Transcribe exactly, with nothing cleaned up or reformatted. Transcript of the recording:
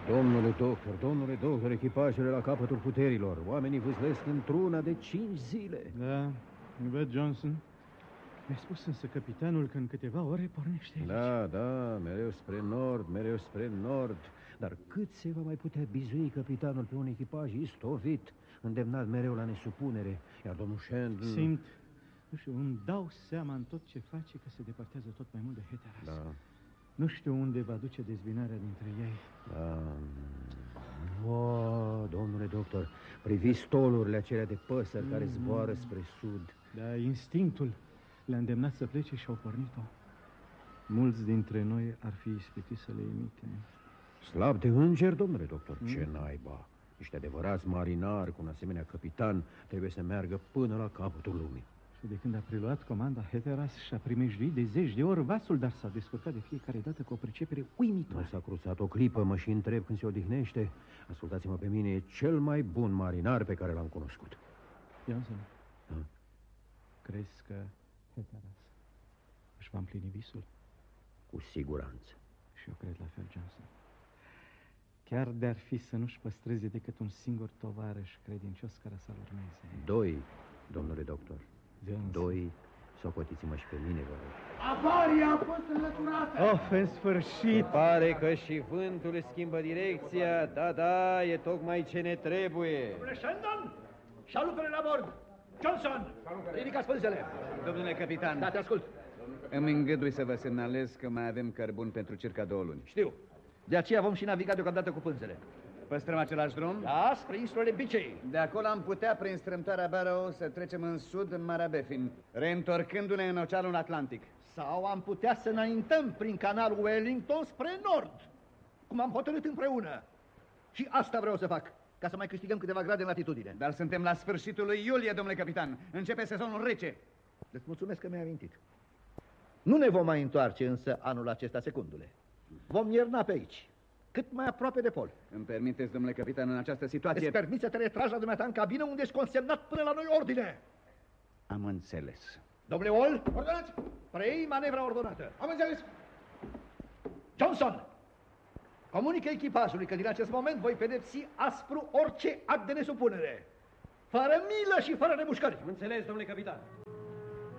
Domnule doctor, domnule doctor, echipajele la capătul puterilor. Oamenii vâslesc într-una de cinci zile. Da, văd, Johnson. Mi-a spus însă capitanul că în câteva ore pornește aici. Da, da, mereu spre nord, mereu spre nord. Dar cât se va mai putea bizui capitanul pe un echipaj istovit, îndemnat mereu la nesupunere? Iar domnul Shandon... Simt, nu știu, îmi dau seama în tot ce face că se depărtează tot mai mult de Hatteras. Da. Nu știu unde va duce dezbinarea dintre ei. Da. O, domnule doctor, priviți stolurile acelea de păsări mm. care zboară spre sud. Da, instinctul le-a îndemnat să plece și au pornit-o. Mulți dintre noi ar fi ispitit să le imitem. Slab de înger, domnule doctor, mm. ce naiba. Niște adevărați marinari cu un asemenea capitan trebuie să meargă până la capătul lumii. Și de când a preluat comanda Hatteras și-a primejduit de zeci de ori vasul, dar s-a descurcat de fiecare dată cu o pricepere uimitoare. Nu s-a cruțat o clipă, mă și întreb când se odihnește. Ascultați-mă pe mine, e cel mai bun marinar pe care l-am cunoscut. Johnson, da? Crezi că Hatteras își va împlini visul? Cu siguranță. Și eu cred la fel, Johnson. Chiar de-ar fi să nu-și păstreze decât un singur tovarăș credincios care să-l urmeze. Doi, domnule doctor. Johnson. Doi, socotiți-mă și pe mine, vă rog. Avaria a fost înlăturată! Of, în sfârșit! Pare că și vântul schimbă direcția. Da, da, e tocmai ce ne trebuie. Domnule Shandon, șalupele la bord! Johnson, ridicați pânzele! Domnule capitan. Da, te ascult. Îmi îngădui să vă semnalez că mai avem cărbun pentru circa două luni. Știu. De aceea vom și naviga deocamdată cu pânzele. Păstrăm același drum? Da, spre insulele Beechey. De acolo am putea, prin strâmtoarea Barrow, să trecem în sud, în Marea Baffin, reîntorcându-ne în Oceanul Atlantic. Sau am putea să înaintăm prin canalul Wellington spre nord, cum am hotărât împreună. Și asta vreau să fac, ca să mai câștigăm câteva grade în latitudine. Dar suntem la sfârșitul lui iulie, domnule capitan. Începe sezonul rece. Îți mulțumesc că mi-ai amintit. Nu ne vom mai întoarce însă anul acesta, secundule. Vom ierna pe aici, cât mai aproape de pol. Îmi permiteți, domnule capitan, în această situație... Îți permiți să te retragi la dumneata în cabină unde ești consemnat până la noi ordine. Am înțeles. Domnule Wall, ordonați! Preiei manevra ordonată. Am înțeles. Johnson, comunică echipajului că din acest moment voi pedepsi aspru orice act de nesupunere, fără milă și fără remușcări. Am înțeles, domnule capitan.